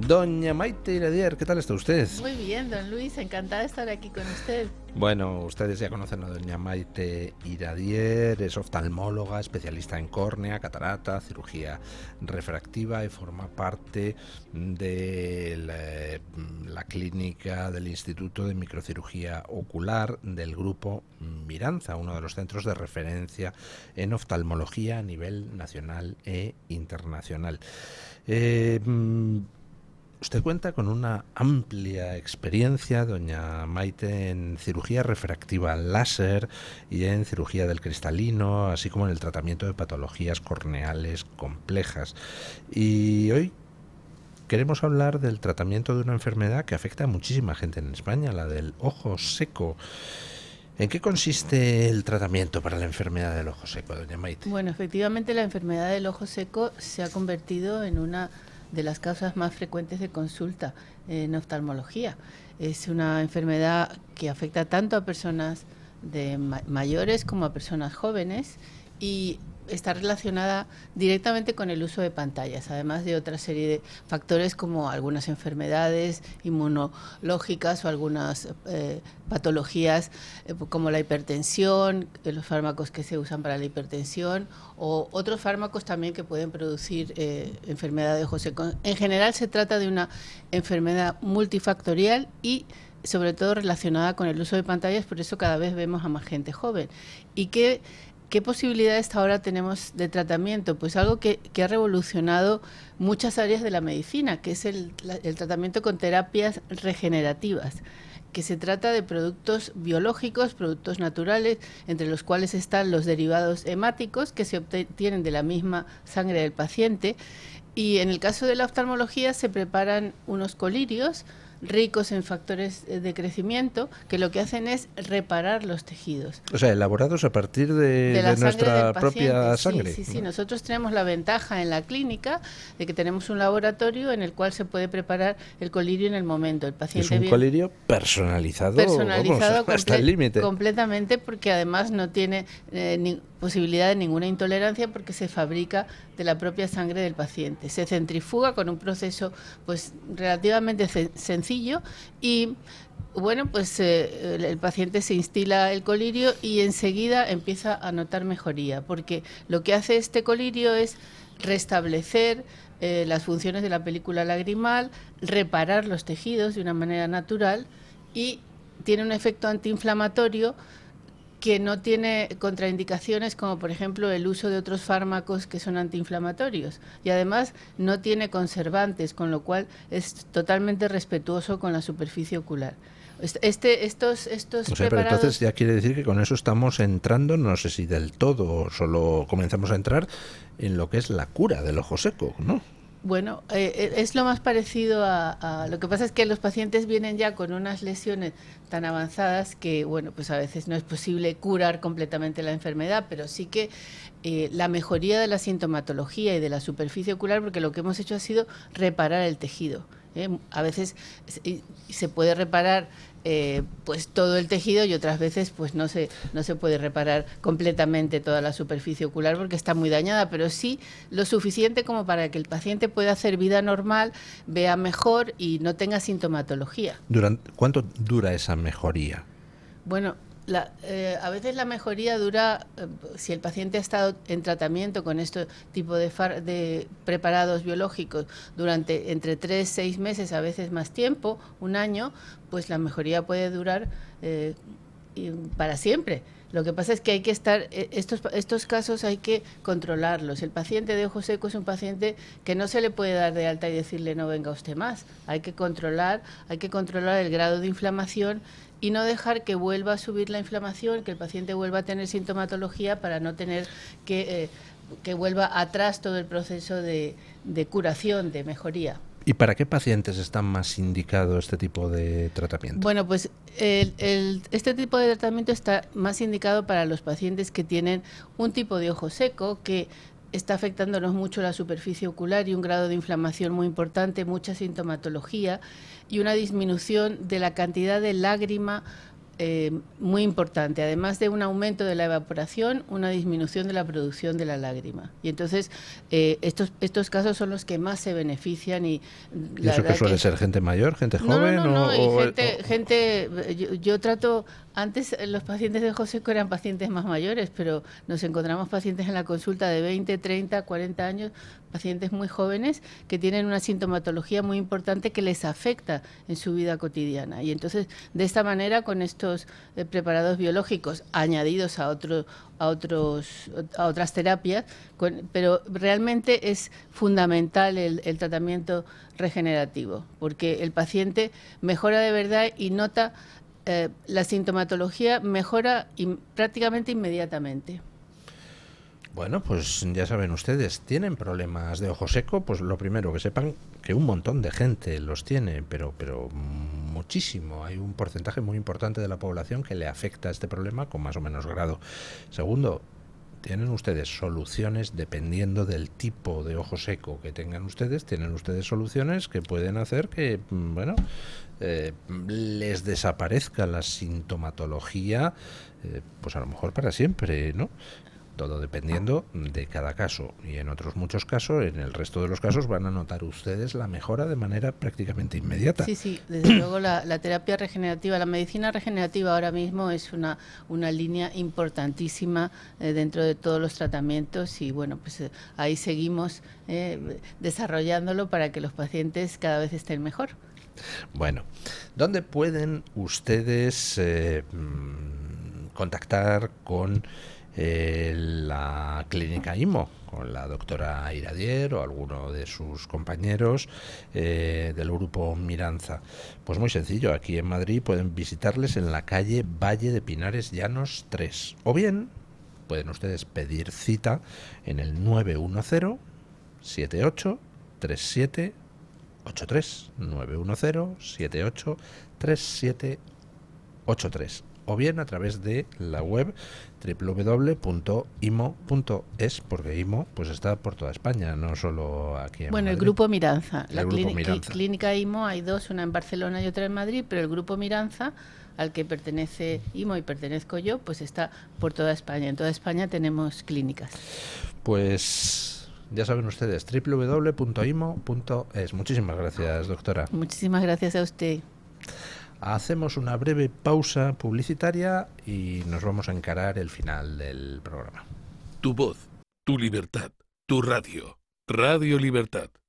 Doña Maite Iradier, ¿qué tal está usted? Muy bien, don Luis, encantada de estar aquí con usted. Bueno, ustedes ya conocen a doña Maite Iradier, es oftalmóloga, especialista en córnea, catarata, cirugía refractiva y forma parte de la clínica del Instituto de Microcirugía Ocular del Grupo Miranza, uno de los centros de referencia en oftalmología a nivel nacional e internacional. Usted cuenta con una amplia experiencia, doña Maite, en cirugía refractiva láser y en cirugía del cristalino, así como en el tratamiento de patologías corneales complejas. Y hoy queremos hablar del tratamiento de una enfermedad que afecta a muchísima gente en España, la del ojo seco. ¿En qué consiste el tratamiento para la enfermedad del ojo seco, doña Maite? Bueno, efectivamente la enfermedad del ojo seco se ha convertido en una de las causas más frecuentes de consulta en oftalmología. Es una enfermedad que afecta tanto a personas mayores como a personas jóvenes y está relacionada directamente con el uso de pantallas, además de otra serie de factores como algunas enfermedades inmunológicas o algunas patologías como la hipertensión, los fármacos que se usan para la hipertensión o otros fármacos también que pueden producir enfermedad de ojo seco. En general se trata de una enfermedad multifactorial y sobre todo relacionada con el uso de pantallas, por eso cada vez vemos a más gente joven. ¿Y qué posibilidades ahora tenemos de tratamiento? Pues algo que ha revolucionado muchas áreas de la medicina, que es el tratamiento con terapias regenerativas, que se trata de productos biológicos, productos naturales, entre los cuales están los derivados hemáticos que se obtienen de la misma sangre del paciente. Y en el caso de la oftalmología se preparan unos colirios ricos en factores de crecimiento que lo que hacen es reparar los tejidos. O sea, elaborados a partir de nuestra propia sangre. Sí, nosotros tenemos la ventaja en la clínica de que tenemos un laboratorio en el cual se puede preparar el colirio en el momento. El paciente es un colirio personalizado vamos, hasta el límite. Completamente, porque además no tiene posibilidad de ninguna intolerancia porque se fabrica de la propia sangre del paciente. Se centrifuga con un proceso pues relativamente sencillo y bueno, pues el paciente se instila el colirio y enseguida empieza a notar mejoría, porque lo que hace este colirio es restablecer las funciones de la película lagrimal, reparar los tejidos de una manera natural y tiene un efecto antiinflamatorio que no tiene contraindicaciones como por ejemplo el uso de otros fármacos que son antiinflamatorios y además no tiene conservantes, con lo cual es totalmente respetuoso con la superficie ocular. Estos o sea, pero entonces ya quiere decir que con eso estamos entrando, no sé si del todo o solo comenzamos a entrar en lo que es la cura del ojo seco, ¿no? Bueno, es lo más parecido a... Lo que pasa es que los pacientes vienen ya con unas lesiones tan avanzadas que, bueno, pues a veces no es posible curar completamente la enfermedad, pero sí que la mejoría de la sintomatología y de la superficie ocular, porque lo que hemos hecho ha sido reparar el tejido. A veces se puede reparar pues todo el tejido y otras veces pues no se puede reparar completamente toda la superficie ocular porque está muy dañada, pero sí lo suficiente como para que el paciente pueda hacer vida normal, vea mejor y no tenga sintomatología. ¿Cuánto dura esa mejoría? Bueno, a veces la mejoría dura, si el paciente ha estado en tratamiento con este tipo de preparados biológicos durante entre 3 y 6 meses, a veces más tiempo, un año, pues la mejoría puede durar para siempre. Lo que pasa es que hay que estar, estos casos hay que controlarlos. El paciente de ojo seco es un paciente que no se le puede dar de alta y decirle no venga usted más. Hay que controlar el grado de inflamación y no dejar que vuelva a subir la inflamación, que el paciente vuelva a tener sintomatología para no tener que vuelva atrás todo el proceso de curación, de mejoría. ¿Y para qué pacientes está más indicado este tipo de tratamiento? Bueno, pues este tipo de tratamiento está más indicado para los pacientes que tienen un tipo de ojo seco que está afectándonos mucho la superficie ocular y un grado de inflamación muy importante, mucha sintomatología y una disminución de la cantidad de lágrima muy importante. Además de un aumento de la evaporación, una disminución de la producción de la lágrima. Y entonces estos casos son los que más se benefician. ¿Y eso que suele ser gente mayor, gente joven? Yo trato... Antes los pacientes de ojo seco eran pacientes más mayores, pero nos encontramos pacientes en la consulta de 20, 30, 40 años, pacientes muy jóvenes que tienen una sintomatología muy importante que les afecta en su vida cotidiana. Y entonces, de esta manera, con estos preparados biológicos añadidos a otras terapias, pero realmente es fundamental el tratamiento regenerativo, porque el paciente mejora de verdad y nota la sintomatología mejora prácticamente inmediatamente. Bueno, pues ya saben ustedes, ¿tienen problemas de ojo seco? Pues lo primero, que sepan que un montón de gente los tiene, pero muchísimo. Hay un porcentaje muy importante de la población que le afecta este problema con más o menos grado. Segundo, tienen ustedes soluciones dependiendo del tipo de ojo seco que tengan ustedes. Tienen ustedes soluciones que pueden hacer que, bueno, les desaparezca la sintomatología, pues a lo mejor para siempre, ¿no? Todo dependiendo de cada caso. Y en otros muchos casos, en el resto de los casos, van a notar ustedes la mejora de manera prácticamente inmediata. Sí, desde luego la terapia regenerativa, la medicina regenerativa ahora mismo es una línea importantísima dentro de todos los tratamientos y bueno, pues ahí seguimos desarrollándolo para que los pacientes cada vez estén mejor. Bueno, ¿dónde pueden ustedes contactar con la clínica IMO, con la doctora Iradier o alguno de sus compañeros del grupo Miranza? Pues muy sencillo, aquí en Madrid pueden visitarles en la calle Valle de Pinares Llanos 3, o bien pueden ustedes pedir cita en el 910 78 37 83 910 78 37 83, o bien a través de la web www.imo.es, porque IMO pues está por toda España, no solo aquí en Madrid. El grupo Miranza, Miranza. Clínica IMO hay dos, una en Barcelona y otra en Madrid, pero el grupo Miranza, al que pertenece IMO y pertenezco yo, pues está por toda España. En toda España tenemos clínicas. Pues ya saben ustedes, www.imo.es. Muchísimas gracias, doctora. Muchísimas gracias a usted. Hacemos una breve pausa publicitaria y nos vamos a encarar el final del programa. Tu voz, tu libertad, tu radio. Radio Libertad.